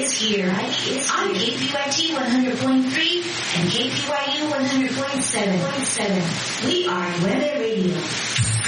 is here. On KPYT 100.3 and KPYU 100.7. We are Nueve Radio.